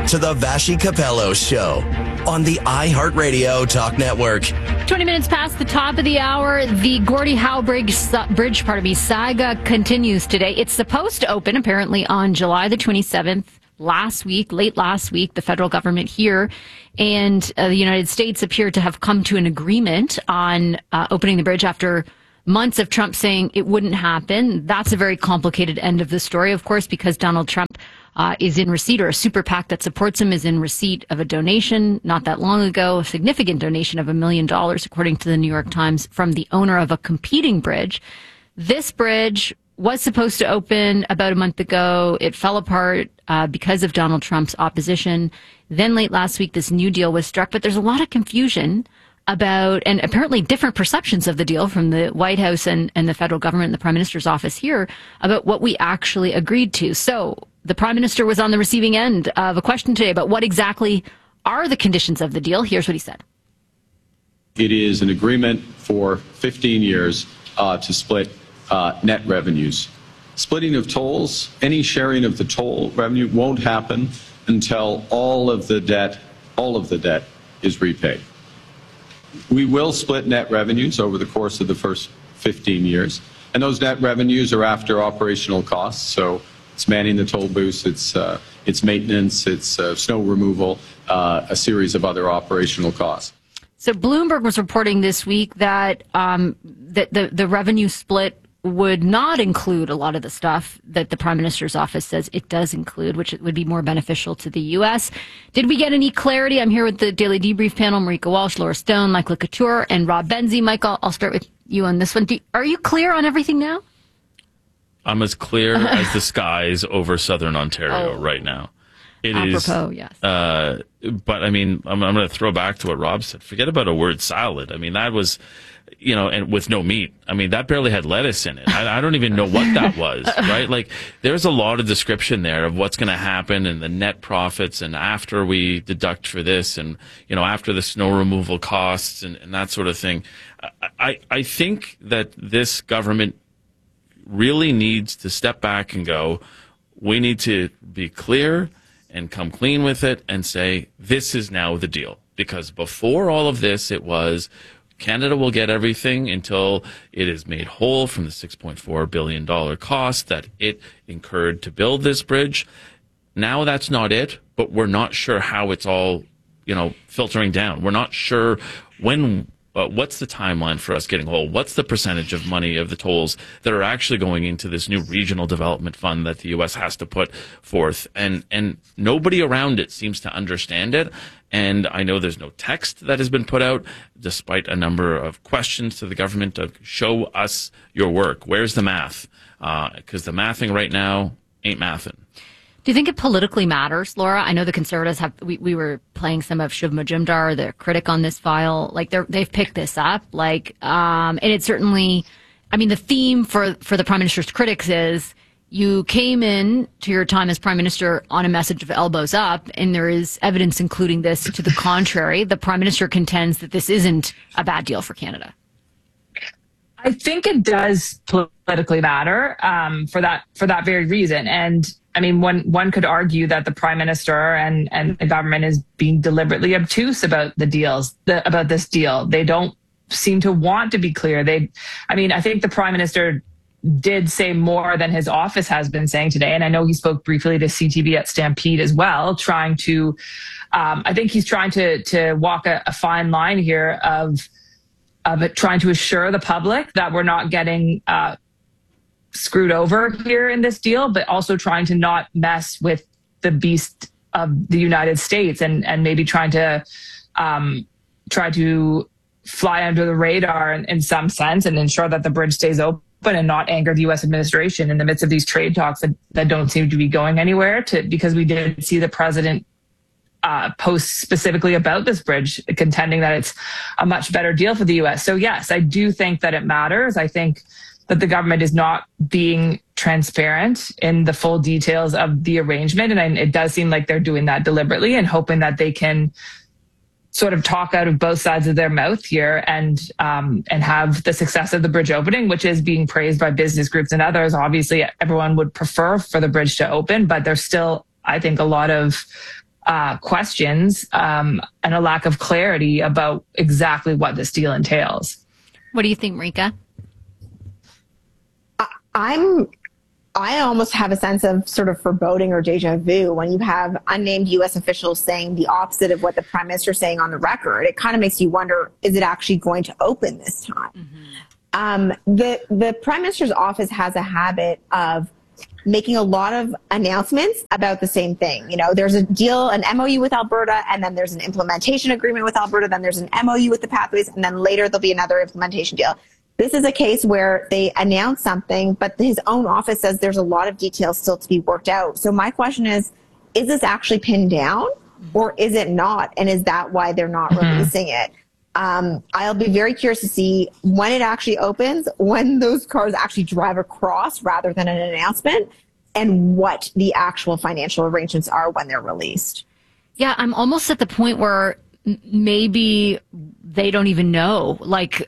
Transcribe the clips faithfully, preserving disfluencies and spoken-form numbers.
to the Vashi Capello Show on the iHeartRadio Talk Network. twenty minutes past the top of the hour, the Gordie Howe Bridge, Bridge pardon me, saga continues today. It's supposed to open apparently on July the twenty-seventh. Last week, late last week, the federal government here and uh, the United States appeared to have come to an agreement on uh, opening the bridge after months of Trump saying it wouldn't happen. That's a very complicated end of the story, of course, because Donald Trump uh, is in receipt, or a super PAC that supports him is in receipt of a donation not that long ago, a significant donation of a million dollars, according to the New York Times, from the owner of a competing bridge. This bridge was supposed to open about a month ago. It fell apart uh, because of Donald Trump's opposition. Then late last week, this new deal was struck, but there's a lot of confusion about, and apparently different perceptions of the deal from the White House and, and the federal government and the Prime Minister's office here about what we actually agreed to. So the Prime Minister was on the receiving end of a question today about what exactly are the conditions of the deal. Here's what he said. It is an agreement for fifteen years uh, to split Uh, net revenues. Splitting of tolls, any sharing of the toll revenue won't happen until all of the debt, all of the debt is repaid. We will split net revenues over the course of the first fifteen years, and those net revenues are after operational costs. So it's manning the toll booths, it's uh, it's maintenance, it's uh, snow removal, uh, a series of other operational costs. So Bloomberg was reporting this week that um, that the the revenue split would not include a lot of the stuff that the Prime Minister's office says it does include, which would be more beneficial to the U S. Did we get any clarity? I'm here with the Daily Debrief panel, Marika Walsh, Laura Stone, Michael Couture, and Rob Benzie. Michael, I'll start with you on this one. Do, are you clear on everything now? I'm as clear as the skies over southern Ontario oh. right now. It Apropos, is, yes. Uh, but I mean, I'm, I'm going to throw back to what Rob said. Forget about a word salad. I mean, that was, you know, and with no meat. I mean, that barely had lettuce in it. I, I don't even know what that was, right? Like, there's a lot of description there of what's going to happen and the net profits, and after we deduct for this, and, you know, after the snow removal costs and, and that sort of thing. I, I, I think that this government really needs to step back and go, we need to be clear and come clean with it and say, this is now the deal. Because before all of this, it was Canada will get everything until it is made whole from the six point four billion dollars cost that it incurred to build this bridge. Now that's not it, but we're not sure how it's all, you know, filtering down. We're not sure when, uh, what's the timeline for us getting whole? What's the percentage of money of the tolls that are actually going into this new regional development fund that the U S has to put forth? And, and nobody around it seems to understand it. And I know there's no text that has been put out, despite a number of questions to the government of show us your work. Where's the math? Because uh, the mathing right now ain't mathing. Do you think it politically matters, Laura? I know the Conservatives have, we, we were playing some of Shiv Majumdar, the critic on this file. Like, they're, they've picked this up. Like, um, and it certainly, I mean, the theme for, for the Prime Minister's critics is, you came in to your time as Prime Minister on a message of elbows up, and there is evidence including this to the contrary. The Prime Minister contends that this isn't a bad deal for Canada. I think it does politically matter um, for that for that very reason. And I mean, one one could argue that the Prime Minister and, and the government is being deliberately obtuse about the deals, the, about this deal. They don't seem to want to be clear. They, I mean, I think the Prime Minister did say more than his office has been saying today. And I know he spoke briefly to C T V at Stampede as well, trying to, um, I think he's trying to to walk a, a fine line here of, of it, trying to assure the public that we're not getting uh, screwed over here in this deal, but also trying to not mess with the beast of the United States and, and maybe trying to um, try to fly under the radar in, in some sense and ensure that the bridge stays open and not anger the U S administration in the midst of these trade talks that, that don't seem to be going anywhere, to, because we did see the president uh, post specifically about this bridge, contending that it's a much better deal for the U S. So yes, I do think that it matters. I think that the government is not being transparent in the full details of the arrangement. And I, it does seem like they're doing that deliberately and hoping that they can sort of talk out of both sides of their mouth here and um, and have the success of the bridge opening, which is being praised by business groups and others. Obviously, everyone would prefer for the bridge to open, but there's still, I think, a lot of uh, questions um, and a lack of clarity about exactly what this deal entails. What do you think, Marika? I'm, I almost have a sense of sort of foreboding or deja vu when you have unnamed U S officials saying the opposite of what the prime minister is saying on the record. It kind of makes you wonder, is it actually going to open this time? Mm-hmm. Um, the, the prime minister's office has a habit of making a lot of announcements about the same thing. You know, there's a deal, an M O U with Alberta, and then there's an implementation agreement with Alberta, then there's an M O U with the Pathways, and then later there'll be another implementation deal. This is a case where they announce something, but his own office says there's a lot of details still to be worked out. So my question is, is this actually pinned down or is it not? And is that why they're not mm-hmm. releasing it? Um, I'll be very curious to see when it actually opens, when those cars actually drive across rather than an announcement, and what the actual financial arrangements are when they're released. Yeah, I'm almost at the point where maybe they don't even know. Like,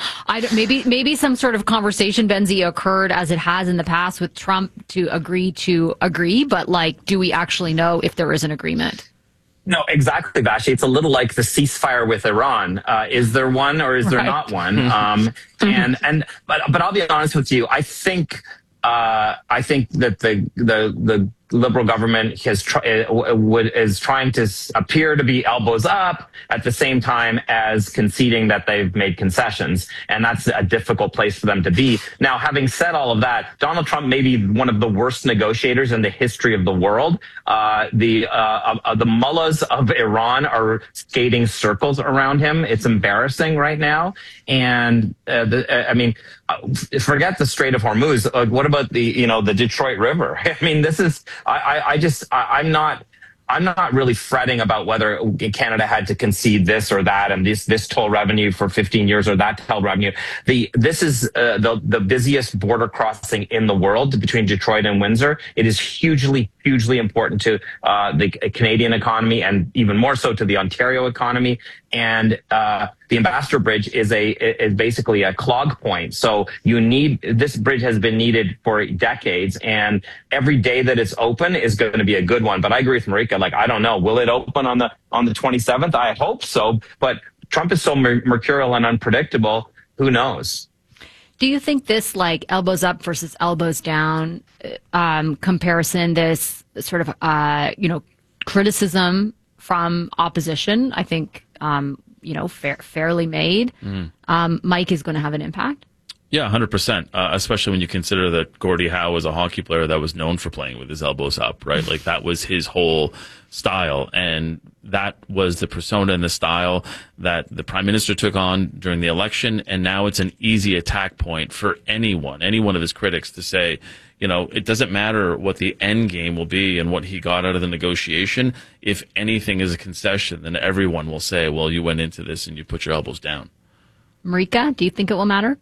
I don't, maybe maybe some sort of conversation, Benzie, occurred as it has in the past with Trump to agree to agree. But like, do we actually know if there is an agreement? No, exactly, Vashi. It's a little like the ceasefire with Iran. Uh, is there one or is there right. not one? Um, and and but but I'll be honest with you. I think uh, I think that the the the Liberal government has try, would, is trying to appear to be elbows up at the same time as conceding that they've made concessions. And that's a difficult place for them to be. Now, having said all of that, Donald Trump may be one of the worst negotiators in the history of the world. Uh, the, uh, uh, the mullahs of Iran are skating circles around him. It's embarrassing right now. And, uh, the, I mean, forget the Strait of Hormuz. Uh, what about the, you know, the Detroit River? I mean, this is, I, I just, I, I'm not, I'm not really fretting about whether Canada had to concede this or that and this, this toll revenue for fifteen years or that toll revenue. The, this is uh, the, the busiest border crossing in the world between Detroit and Windsor. It is hugely, hugely important to uh, the Canadian economy and even more so to the Ontario economy. And uh, the Ambassador Bridge is a is basically a clog point. So you need, this bridge has been needed for decades, and every day that it's open is going to be a good one. But I agree with Marika. Like, I don't know, will it open on the on the twenty-seventh? I hope so. But Trump is so mer- mercurial and unpredictable. Who knows? Do you think this, like, elbows up versus elbows down um, comparison, this sort of uh, you know criticism from opposition, I think, um, you know, fair, fairly made, mm. um, Mike, is going to have an impact? Yeah, one hundred percent, uh, especially when you consider that Gordie Howe was a hockey player that was known for playing with his elbows up, right? Like, that was his whole style, and that was the persona and the style that the prime minister took on during the election, and now it's an easy attack point for anyone, any one of his critics to say, you know, it doesn't matter what the end game will be and what he got out of the negotiation. If anything is a concession, then everyone will say, well, you went into this and you put your elbows down. Marika, do you think it will matter?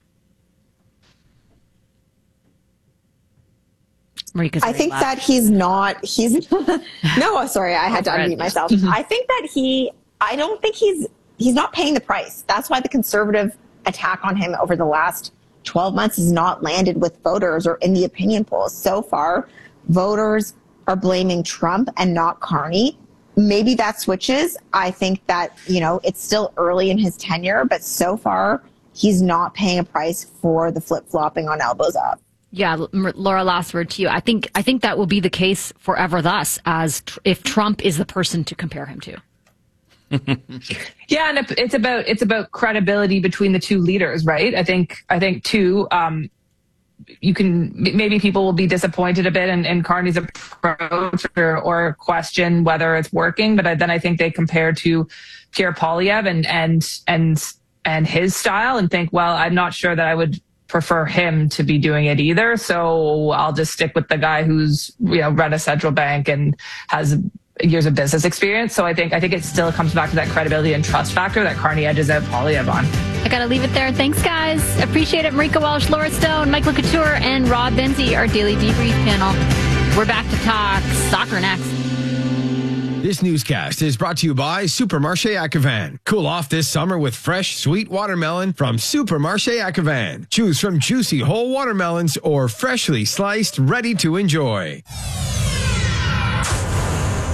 Marika's I think loud. that he's not, he's, no, sorry, I had to unmute myself. Mm-hmm. I think that he, I don't think he's, he's not paying the price. That's why the Conservative attack on him over the last twelve months has not landed with voters or in the opinion polls. So far, voters are blaming Trump and not Carney. Maybe that switches. I think that, you know, it's still early in his tenure, but so far he's not paying a price for the flip-flopping on elbows up. Yeah, Laura, last word to you. I think I think that will be the case forever thus, as tr- if Trump is the person to compare him to. Yeah, and it's about it's about credibility between the two leaders, right? I think I think too. Um, you can maybe people will be disappointed a bit in, in Carney's approach or, or question whether it's working, but I, then I think they compare to Pierre Poilievre and and and and his style and think, well, I'm not sure that I would prefer him to be doing it either. So I'll just stick with the guy who's, you know, run a central bank and has years of business experience. So I think I think it still comes back to that credibility and trust factor that Carney edges out Poilievre on. I got to leave it there. Thanks, guys. Appreciate it. Marika Welsh, Laura Stone, Michael Couture, and Rob Benzie, our daily debrief panel. We're back to talk soccer next. This newscast is brought to you by Supermarché Ativan. Cool off this summer with fresh, sweet watermelon from Supermarché Ativan. Choose from juicy whole watermelons or freshly sliced, ready to enjoy.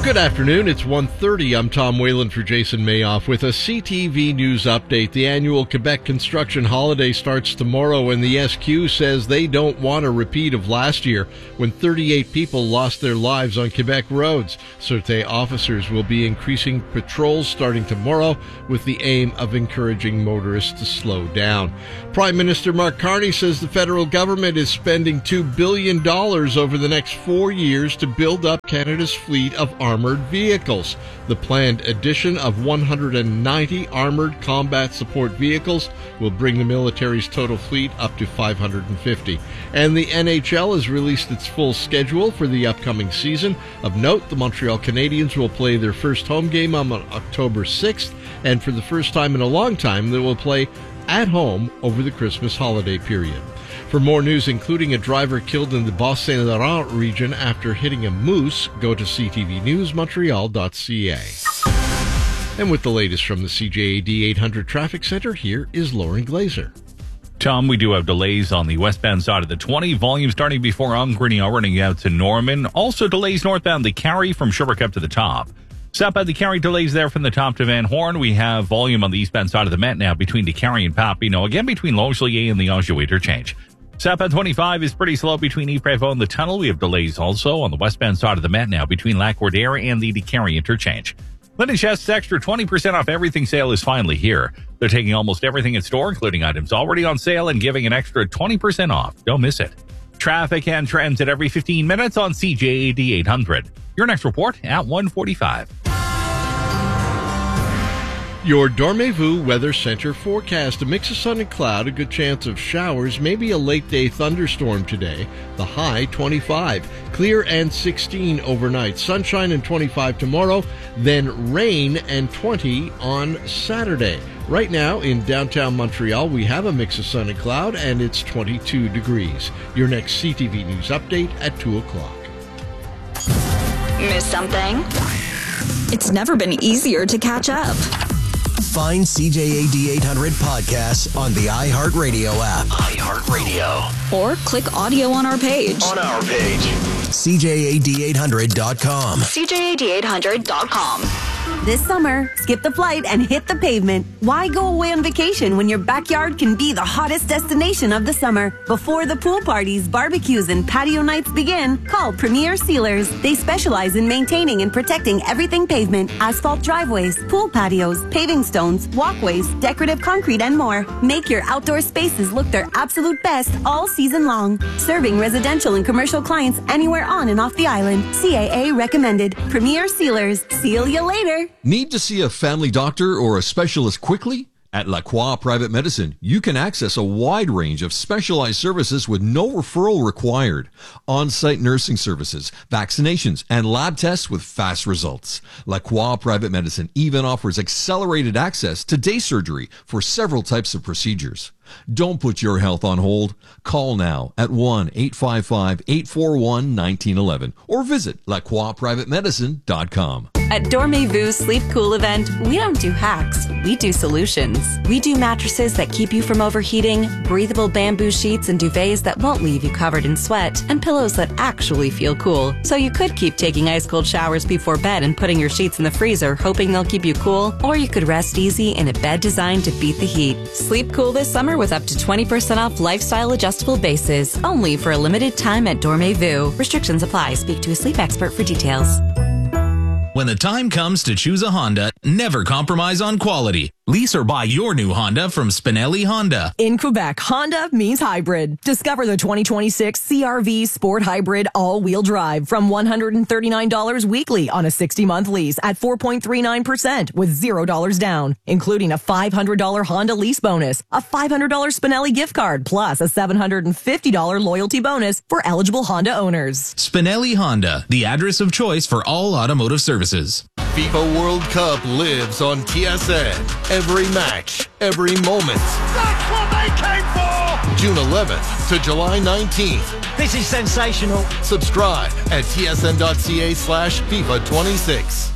Good afternoon. It's one thirty. I'm Tom Whalen for Jason Mayoff with a C T V News update. The annual Quebec construction holiday starts tomorrow, and the S Q says they don't want a repeat of last year when thirty-eight people lost their lives on Quebec roads. Sûreté officers will be increasing patrols starting tomorrow with the aim of encouraging motorists to slow down. Prime Minister Mark Carney says the federal government is spending two billion dollars over the next four years to build up Canada's fleet of armed armored vehicles. The planned addition of one hundred ninety armored combat support vehicles will bring the military's total fleet up to five hundred fifty. And the N H L has released its full schedule for the upcoming season. Of note, the Montreal Canadiens will play their first home game on October sixth, and for the first time in a long time, they will play at home over the Christmas holiday period. For more news, including a driver killed in the Bas-Saint-Laurent region after hitting a moose, go to c t v news montreal dot c a. And with the latest from the C J A D eight hundred Traffic Center, here is Lauren Glazer. Tom, we do have delays on the westbound side of the twenty. Volume starting before Ongrenio running out to Norman. Also delays northbound the Carry from Sherbrooke up to the top. Southbound the Carry delays there from the top to Van Horn. We have volume on the eastbound side of the Met now between the Carry and Papineau. Again, between Longueuil and the Anjou interchange. Southbound twenty-five is pretty slow between Yves-Prévost and the tunnel. We have delays also on the westbound side of the Met now between Lac-Wardière and the Carry interchange. Linden Chest's extra twenty percent off everything sale is finally here. They're taking almost everything in store, including items already on sale, and giving an extra twenty percent off. Don't miss it. Traffic and trends at every fifteen minutes on C J A D eight hundred. Your next report at one forty-five. Your Dormez-vous Weather Center forecast: a mix of sun and cloud, a good chance of showers, maybe a late day thunderstorm today. The high twenty-five, clear and sixteen overnight, sunshine and twenty-five tomorrow, then rain and twenty on Saturday. Right now in downtown Montreal, we have a mix of sun and cloud, and it's twenty-two degrees. Your next C T V News update at two o'clock. Miss something? It's never been easier to catch up. Find C J A D eight hundred podcasts on the iHeartRadio app. iHeartRadio. Or click audio on our page. On our page. C J A D eight hundred dot com. C J A D eight hundred dot com. This summer, skip the flight and hit the pavement. Why go away on vacation when your backyard can be the hottest destination of the summer? Before the pool parties, barbecues, and patio nights begin, call Premier Sealers. They specialize in maintaining and protecting everything pavement, asphalt driveways, pool patios, paving stones, walkways, decorative concrete, and more. Make your outdoor spaces look their absolute best all season long. Serving residential and commercial clients anywhere on and off the island. C A A recommended. Premier Sealers. Seal you later. Need to see a family doctor or a specialist quickly? At Lacroix Private Medicine, you can access a wide range of specialized services with no referral required. On-site nursing services, vaccinations, and lab tests with fast results. Lacroix Private Medicine even offers accelerated access to day surgery for several types of procedures. Don't put your health on hold. Call now at one eight five five, eight four one, one nine one one or visit lacroix private medicine dot com. At Dormez-vous Sleep Cool event, we don't do hacks, we do solutions. We do mattresses that keep you from overheating, breathable bamboo sheets and duvets that won't leave you covered in sweat, and pillows that actually feel cool. So you could keep taking ice cold showers before bed and putting your sheets in the freezer hoping they'll keep you cool, or you could rest easy in a bed designed to beat the heat. Sleep cool this summer with up to twenty percent off lifestyle adjustable bases, only for a limited time at Dormez-vous. Restrictions apply. Speak to a sleep expert for details. When the time comes to choose a Honda, never compromise on quality. Lease or buy your new Honda from Spinelli Honda. In Quebec, Honda means hybrid. Discover the twenty twenty-six C R V Sport Hybrid all-wheel drive from one hundred thirty-nine dollars weekly on a sixty-month lease at four point three nine percent with zero dollars down, including a five hundred dollars Honda lease bonus, a five hundred dollars Spinelli gift card, plus a seven hundred fifty dollars loyalty bonus for eligible Honda owners. Spinelli Honda, the address of choice for all automotive services. FIFA World Cup lives on T S N. Every match, every moment. That's what they came for! June eleventh to July nineteenth. This is sensational. Subscribe at tsn.ca slash FIFA 26.